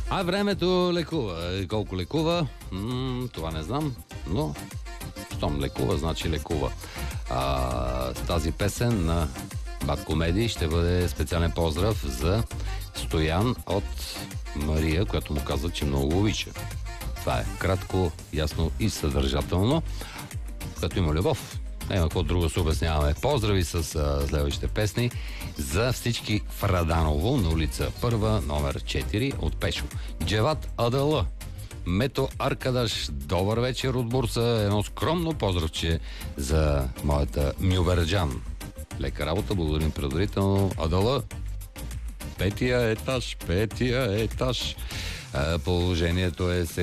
А времето лекува. Колко лекува? Това не знам, но щом лекува, значи лекува. С тази песен на Бад Комедии ще бъде специален поздрав за Стоян от Мария, която му казва, че много обича. Това е кратко, ясно и съдържателно, като има любов. Няма какво друго се обясняваме. Поздрави с следващите песни за всички в Раданово на улица 1, номер 4 от Пешо. Джеват Адала, Мето Аркадаш, добър вечер от Бурса. Едно скромно поздравче за моята Мюверджан. Лека работа, благодарим предварително. Адала, петия етаж. Положението е